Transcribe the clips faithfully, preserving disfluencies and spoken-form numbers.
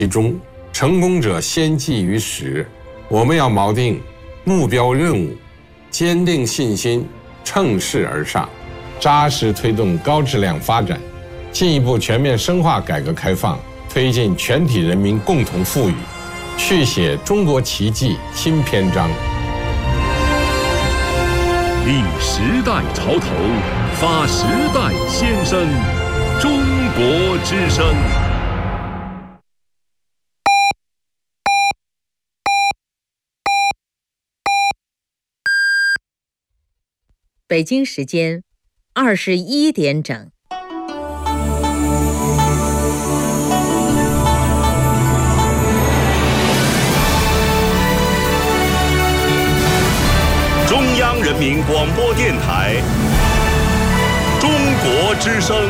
其中，成功者先记于始，我们要锚定目标任务，坚定信心，乘势而上，扎实推动高质量发展，进一步全面深化改革开放，推进全体人民共同富裕，续写中国奇迹新篇章。 立时代潮头，发时代先声，中国之声。 北京时间二十一点整。 中央人民广播电台，中国之声。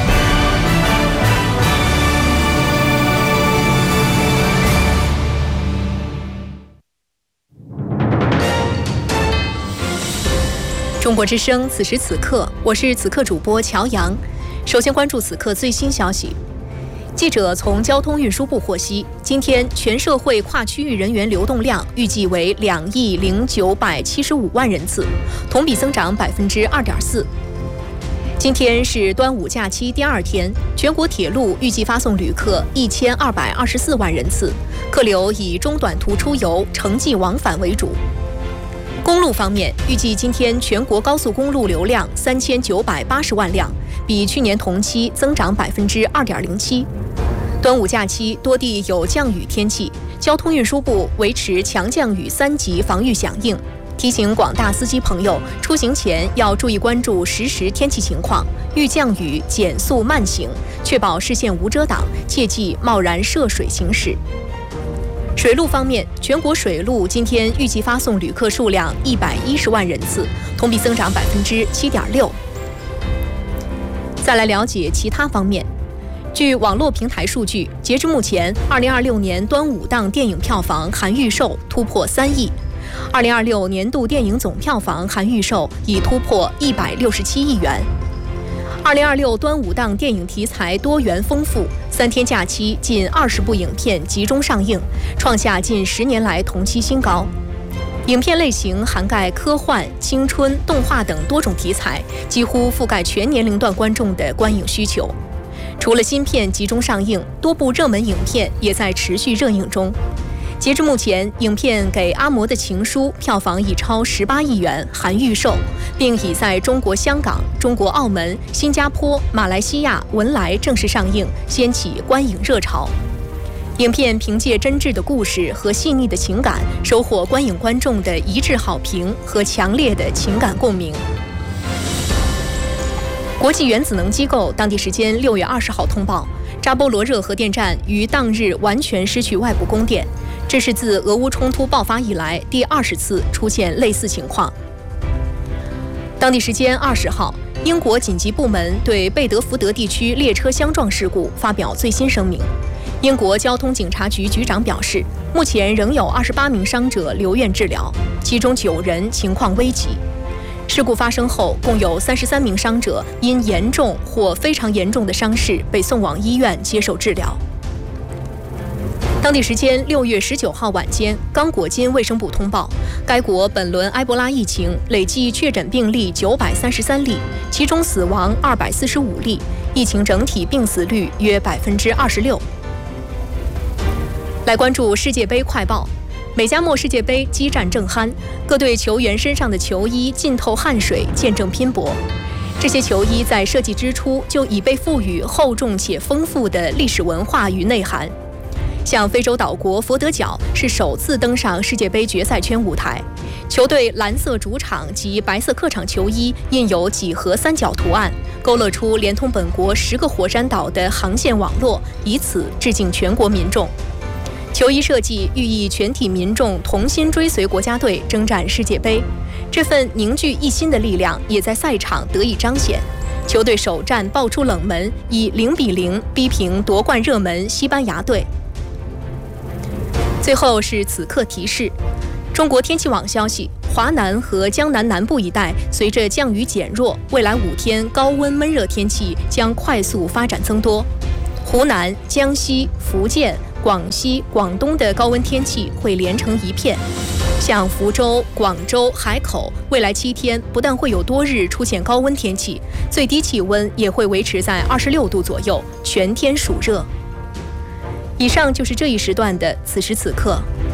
中国之声，此时此刻，我是此刻主播乔阳。首先关注此刻最新消息。记者从交通运输部获悉，今天全社会跨区域人员流动量预计为两亿零九百七十五万人次，同比增长百分之二点四。今天是端午假期第二天，全国铁路预计发送旅客一千二百二十四万人次，客流以中短途出游、城际往返为主。公路方面，预计今天全国高速公路流量三千九百八十万辆，比去年同期增长百分之二点零七。端午假期多地有降雨天气，交通运输部维持强降雨三级防御响应，提醒广大司机朋友出行前要注意关注实时天气情况，遇降雨减速慢行，确保视线无遮挡，切忌贸然涉水行驶。水路方面，全国水路今天预计发送旅客数量一百一十万人次，同比增长百分之七点六。再来了解其他方面。据网络平台数据，截至目前，二零二六年端午档电影票房含预售突破三亿，二零二六年度电影总票房含预售已突破一百六十七亿元。二零二六端午档电影题材多元丰富，三天假期近二十部影片集中上映，创下近十年来同期新高。影片类型涵盖科幻、青春、动画等多种题材，几乎覆盖全年龄段观众的观影需求。除了新片集中上映，多部热门影片也在持续热映中。截至目前，影片《给阿嬷的情书》票房已超十八亿元，含预售，并已在中国香港、中国澳门、新加坡、马来西亚、文莱正式上映，掀起观影热潮。影片凭借真挚的故事和细腻的情感，收获观影观众的一致好评和强烈的情感共鸣。国际原子能机构当地时间六月二十号通报，扎波罗热核电站于当日完全失去外部供电，这是自俄乌冲突爆发以来第二十次出现类似情况。当地时间二十号，英国紧急部门对贝德福德地区列车相撞事故发表最新声明。英国交通警察局局长表示，目前仍有二十八名伤者留院治疗，其中九人情况危急。事故发生后，共有三十三名伤者因严重或非常严重的伤势被送往医院接受治疗。当地时间六月十九号晚间，刚果金卫生部通报，该国本轮埃博拉疫情累计确诊病例九百三十三例，其中死亡二百四十五例，疫情整体病死率约百分之二十六。来关注世界杯快报。美加墨世界杯激战正酣，各队球员身上的球衣浸透汗水，见证拼搏。这些球衣在设计之初就已被赋予厚重且丰富的历史文化与内涵。像非洲岛国佛得角是首次登上世界杯决赛圈舞台，球队蓝色主场及白色客场球衣印有几何三角图案，勾勒出连通本国十个火山岛的航线网络，以此致敬全国民众。球衣设计寓意全体民众同心追随国家队征战世界杯，这份凝聚一心的力量也在赛场得以彰显。球队首战爆出冷门，以零比零逼平夺冠热门西班牙队。最后是此刻提示：中国天气网消息，华南和江南南部一带随着降雨减弱，未来五天高温闷热天气将快速发展增多。湖南、江西、福建、 广西、广东的高温天气会连成一片。像福州、广州、海口，未来七天不但会有多日出现高温天气，最低气温也会维持在二十六度左右，全天暑热。以上就是这一时段的此时此刻，